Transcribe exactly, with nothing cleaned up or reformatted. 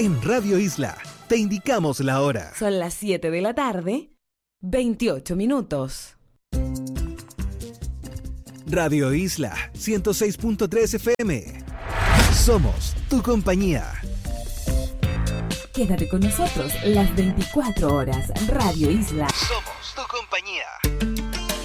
En Radio Isla te indicamos la hora. Son las siete de la tarde, veintiocho minutos. Radio Isla ciento seis punto tres F M. Somos tu compañía. Quédate con nosotros las veinticuatro horas. Radio Isla. Somos